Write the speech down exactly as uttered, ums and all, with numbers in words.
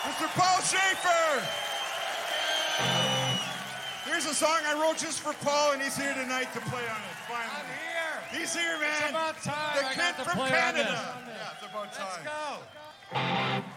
Mister Paul Schaefer! Here's a song I wrote just for Paul, and he's here tonight to play on it, finally. I'm here. He's here, man. It's about time The I kid got to from play Canada. on this. Yeah, it's about time. Let's go.